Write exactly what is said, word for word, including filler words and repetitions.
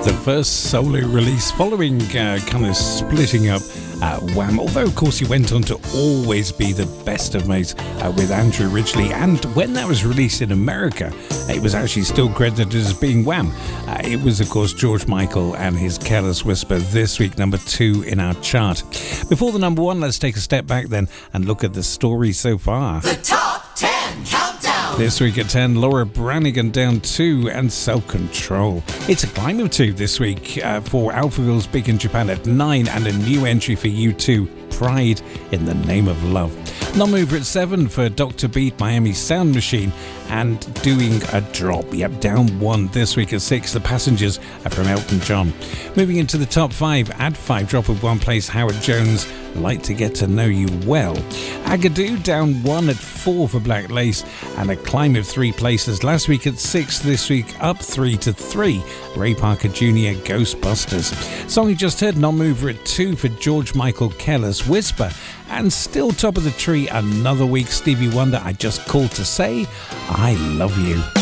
the first solo release following uh, kind of splitting up uh, Wham, although of course he went on to always be the best of mates uh, with Andrew Ridgeley, and when that was released in America it was actually still credited as being Wham. Uh, it was of course George Michael and his Careless Whisper, this week number two in our chart. Before the number one, let's take a step back then and look at the story so far. The Top ten Countdown. This week at ten, Laura Branigan down two and Self-Control. It's a climb of two this week uh, for Alphaville's Big in Japan at nine, and a new entry for U two, Pride in the Name of Love. Non-mover at seven for Doctor Beat, Miami Sound Machine, and Doing a Drop. Yep, down one this week at six, The Passengers are from Elton John. Moving into the top five, at five, drop of one place, Howard Jones, Like to Get to Know You Well. Agadoo down one at four for Black Lace, and a climb of three places last week at six, this week up three to three, Ray Parker Junior, Ghostbusters. Song you just heard, non-mover at two for George Michael, Careless Whisper, and still top of the tree another week, Stevie Wonder, I Just Called to Say I Love You.